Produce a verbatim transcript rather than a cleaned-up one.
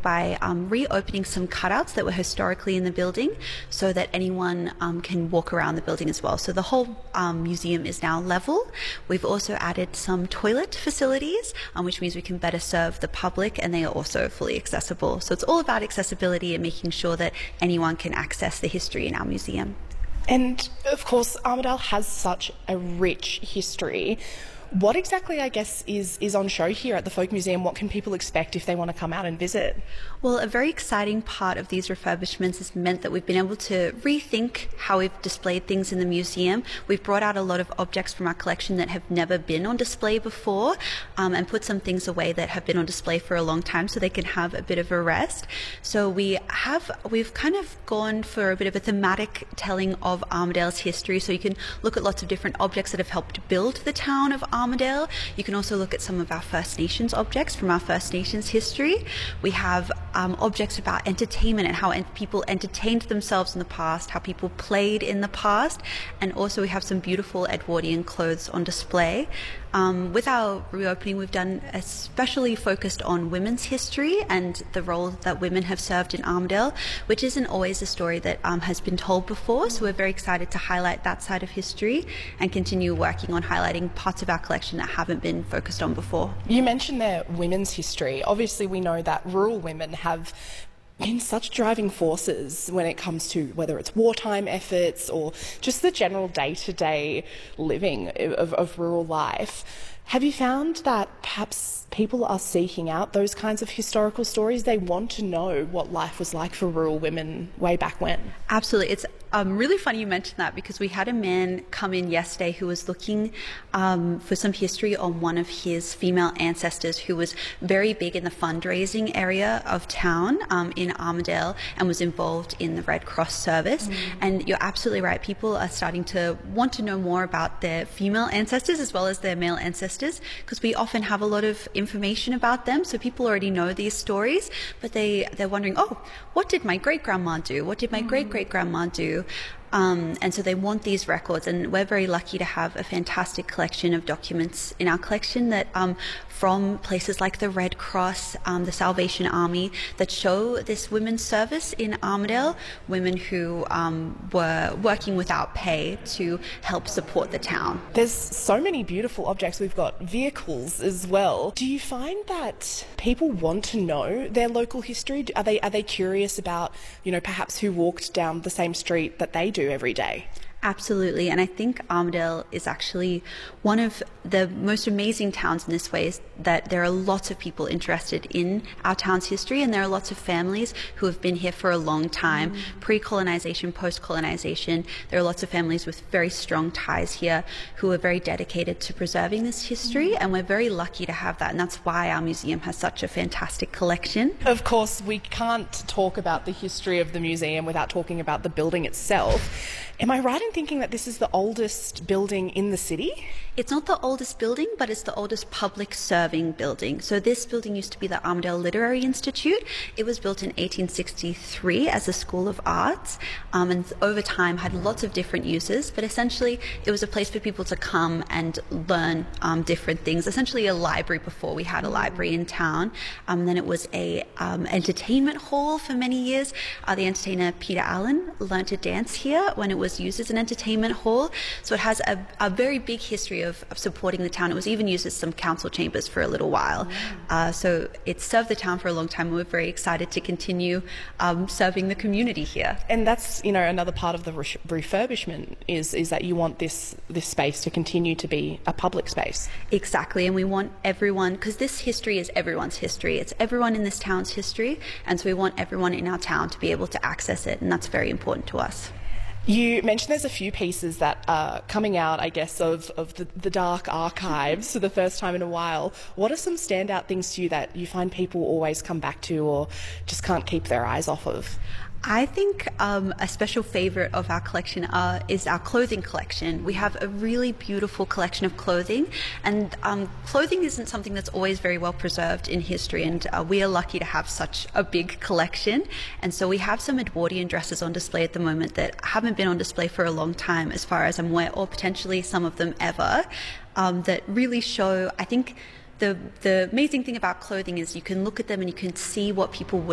by um, reopening some cutouts that were historically in the building so that anyone um, can walk around the building as well. So the whole um, museum is now level. We've also added some toilet facilities, um, which means we can better serve the public, and they are also fully accessible. So it's all about accessibility and making sure that anyone can access the history in our museum. And of course, Armidale has such a rich history. What exactly, I guess, is, is on show here at the Folk Museum? What can people expect if they want to come out and visit? Well, a very exciting part of these refurbishments has meant that we've been able to rethink how we've displayed things in the museum. We've brought out a lot of objects from our collection that have never been on display before, um, and put some things away that have been on display for a long time so they can have a bit of a rest. So we have, we've kind of gone for a bit of a thematic telling of Armidale's history. So you can look at lots of different objects that have helped build the town of Armidale. You can also look at some of our First Nations objects from our First Nations history. We have um, objects about entertainment and how en- people entertained themselves in the past, how people played in the past, and also we have some beautiful Edwardian clothes on display. Um, with our reopening, we've done especially focused on women's history and the role that women have served in Armidale, which isn't always a story that um, has been told before. So we're very excited to highlight that side of history and continue working on highlighting parts of our collection that haven't been focused on before. You mentioned there women's history. Obviously, we know that rural women have been such driving forces when it comes to whether it's wartime efforts or just the general day-to-day living of, of rural life. Have you found that perhaps people are seeking out those kinds of historical stories? They want to know what life was like for rural women way back when. Absolutely. It's um, really funny you mentioned that, because we had a man come in yesterday who was looking um, for some history on one of his female ancestors who was very big in the fundraising area of town um, in Armidale and was involved in the Red Cross service. Mm. And you're absolutely right. People are starting to want to know more about their female ancestors as well as their male ancestors, because we often have a lot of information about them. So people already know these stories, but they, they're wondering, oh, what did my great-grandma do? What did my mm. great-great-grandma do? Um, and so they want these records, and we're very lucky to have a fantastic collection of documents in our collection that um, from places like the Red Cross, um, the Salvation Army, that show this women's service in Armidale, women who um, were working without pay to help support the town. There's so many beautiful objects. We've got vehicles as well. Do you find that people want to know their local history? Are they, are they curious about, you know, perhaps who walked down the same street that they do every day? Absolutely, and I think Armidale is actually one of the most amazing towns in this way, is that there are lots of people interested in our town's history, and there are lots of families who have been here for a long time, mm. pre-colonization, post-colonization. There are lots of families with very strong ties here who are very dedicated to preserving this history, mm. and we're very lucky to have that, and that's why our museum has such a fantastic collection. Of course, we can't talk about the history of the museum without talking about the building itself. Am I right in thinking that this is the oldest building in the city? It's not the oldest building, but it's the oldest public serving building. So this building used to be the Armidale Literary Institute. It was built in eighteen sixty-three as a school of arts, um, and over time had lots of different uses, but essentially it was a place for people to come and learn um, different things. Essentially a library before we had a library in town. Um, then it was a um, entertainment hall for many years. Uh, the entertainer Peter Allen learned to dance here when it was used as an entertainment hall. So it has a, a very big history of, of supporting the town. It was even used as some council chambers for a little while. Uh, so it served the town for a long time, and we're very excited to continue um, serving the community here. And that's, you know, another part of the re- refurbishment is is that you want this this space to continue to be a public space. Exactly, and we want everyone, because this history is everyone's history. It's everyone in this town's history, and so we want everyone in our town to be able to access it, and that's very important to us. You mentioned there's a few pieces that are coming out, I guess, of, of the, the dark archives for the first time in a while. What are some standout things to you that you find people always come back to or just can't keep their eyes off of? I think um, a special favourite of our collection uh, is our clothing collection. We have a really beautiful collection of clothing, and um, clothing isn't something that's always very well preserved in history, and uh, we are lucky to have such a big collection. And so we have some Edwardian dresses on display at the moment that haven't been on display for a long time, as far as I'm aware, or potentially some of them ever, um, that really show, I think, The, the amazing thing about clothing is you can look at them and you can see what people would